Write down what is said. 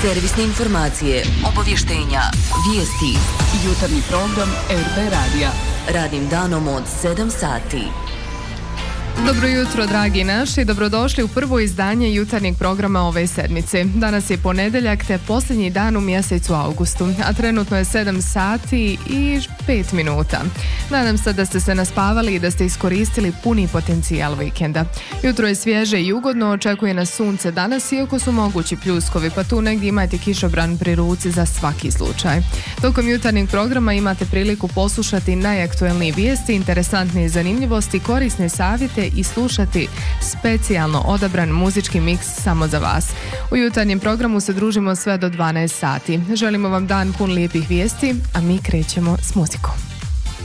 Servisne informacije, obavještenja, vijesti. Jutarnji program RB Radija. Radnim danom od 7 sati. Dobro jutro, dragi naši, dobrodošli u prvo izdanje jutarnjeg programa ove sedmice. Danas je ponedeljak te posljednji dan u mjesecu augustu, a trenutno je 7 sati i 5 minuta. Nadam se da ste se naspavali i da ste iskoristili puni potencijal vikenda. Jutro je svježe i ugodno, očekuje nas sunce danas, iako su mogući pljuskovi, pa tu negdje imate kišobran pri ruci za svaki slučaj. Tokom jutarnjeg programa imate priliku poslušati najaktuelnije vijesti, interesantne zanimljivosti, korisne savjete i slušati specijalno odabran muzički miks samo za vas. U jutarnjem programu se družimo sve do 12 sati. Želimo vam dan pun lijepih vijesti, a mi krećemo s muzikom.